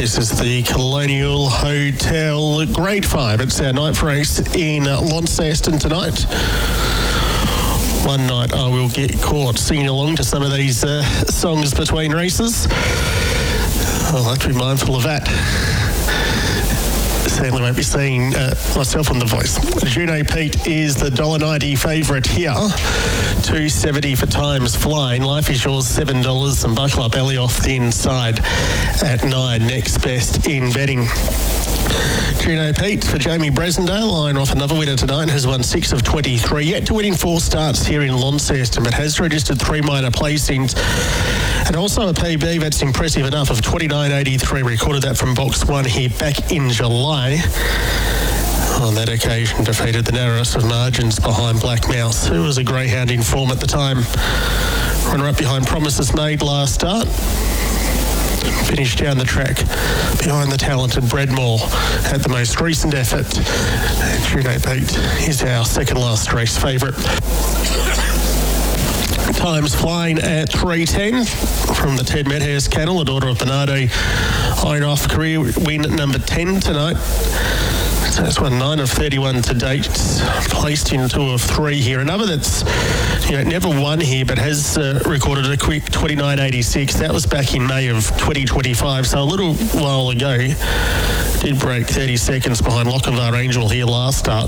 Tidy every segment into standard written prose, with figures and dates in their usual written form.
This is the Colonial Hotel Grade 5. It's our ninth race in Launceston tonight. One night I will get caught singing along to some of these songs between races. I'll have to be mindful of that. Certainly won't be seeing myself on The Voice. Juno Pete is the $1.90 favourite here. $2.70 for Times Flying. Life is Yours, $7. And Buckle Up Ellie off the inside at $9. Next best in betting. Juno Pete for Jamie Bresendale, line off another winner tonight, has won 6 of 23, yet to winning 4 starts here in Launceston, but has registered 3 minor placings and also a PB that's impressive enough of 29.83. Recorded that from box 1 here back in July. On that occasion, defeated the narrowest of margins behind Black Mouse, who was a greyhound in form at the time. Runner-up behind Promises Made last start. Finished down the track behind the talented Bredmore at the most recent effort. Juno Pete is our second last race favourite. Times Flying at 3.10 from the Ted Medhurst kennel, the daughter of Bernardo Einoff, career win number 10 tonight. So it's won 9 of 31 to date, placed in 2 of 3 here. Another that's never won here but has recorded a quick 29.86. That was back in May of 2025, so a little while ago. Did break 30 seconds behind Lochinvar Angel here last start.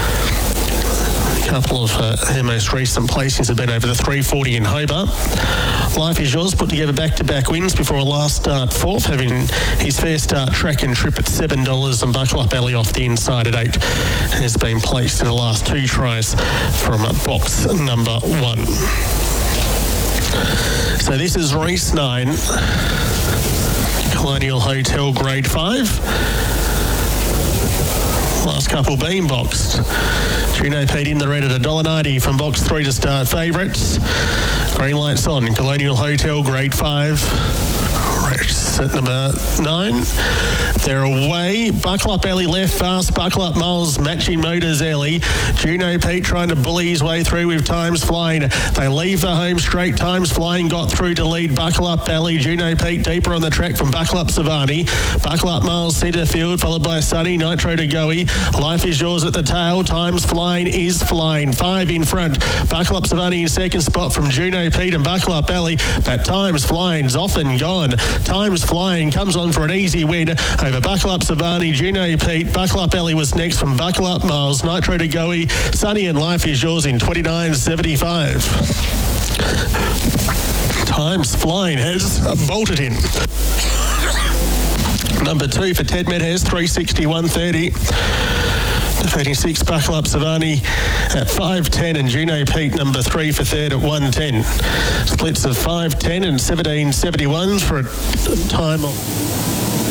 A couple of her most recent placings have been over the 340 in Hobart. Life is Yours put together back-to-back wins before a last start fourth, having his fair start track and trip at $7 and Buckle Up Alley off the inside at $8. Has been placed in the last 2 tries from box number 1. So this is race 9, Colonial Hotel Grade 5. Last couple being boxed. Juno Pete in the red at $1.90 from box 3 to start favourites. Green lights on. Colonial Hotel Grade 5. Race at number 9. They're away. Buckle Up Ellie left fast. Buckle Up Moles matching Motors Ellie. Juno Pete trying to bully his way through with Times Flying. They leave the home straight. Times Flying got through to lead Buckle Up Ellie. Juno Pete deeper on the track from Buckle Up Savani. Buckle Up Moles centre field followed by Sunny. Nitro to Goey. Life is Yours at the tail. Times Flying is flying. 5 in front. Buckle Up Savani in second spot from Juno Pete and Buckle Up Ellie. But Times Flying's off and gone. Times Flying comes on for an easy win over Buckle Up Savani, Juno Pete. Buckle Up Ellie was next from Buckle Up Miles, Nitro to Goey, Sunny and Life is Yours in 29.75. Times Flying has bolted in. Number 2 for Ted Medhurst, 361.30. Defeating 6, Buckle Up Savani at 5.10 and Juno Pete number 3 for third at 1.10. Splits of 5.10 and 17.71 for a time of...